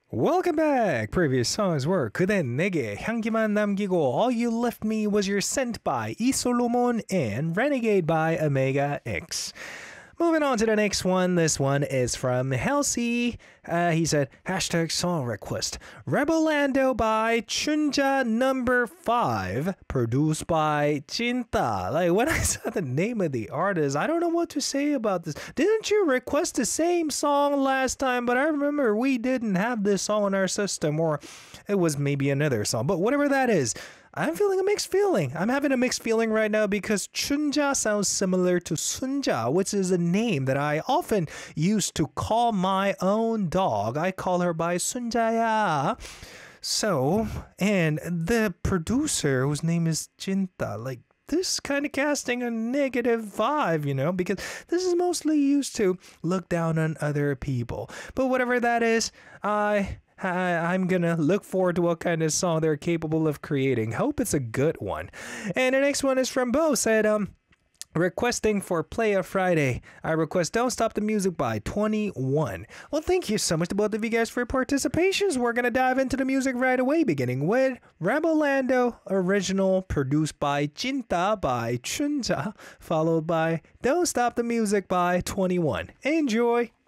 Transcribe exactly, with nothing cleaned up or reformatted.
Welcome back! Previous songs were 그댄 내게 향기만 남기고 All You Left Me Was Your Scent by 이솔로몬 and Renegade by Omega X. Moving on to the next one. This one is from Halsey. Uh, he said, hashtag song request. Rebelando by Chunja number five, produced by Jinta. Like, when I saw the name of the artist, I don't know what to say about this. Didn't you request the same song last time? But I remember we didn't have this song in our system, or it was maybe another song. But whatever that is, I'm feeling a mixed feeling. I'm having a mixed feeling right now because Chunja sounds similar to Sunja, which is a name that I often used to call my own dog. I call her by Sunjaya. So, and the producer, whose name is Jinta, like, this kind of casting a negative vibe, you know, because this is mostly used to look down on other people. But whatever that is, I... I, I'm gonna look forward to what kind of song they're capable of creating. Hope it's a good one. And the next one is from Bo. Said, um, requesting for Playa Friday. I request Don't Stop the Music by twenty-one. Well, thank you so much to both of you guys for your participations. We're gonna dive into the music right away, beginning with Rebelando original, produced by Jinta by Chunja, followed by Don't Stop the Music by twenty-one. Enjoy!